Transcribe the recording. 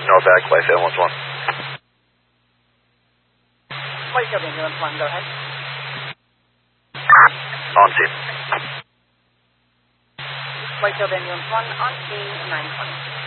North Ag, Life Ambulance 1. Whitefield Ambulance 1, go ahead. On scene. Whitefield Ambulance 1, on scene, 920.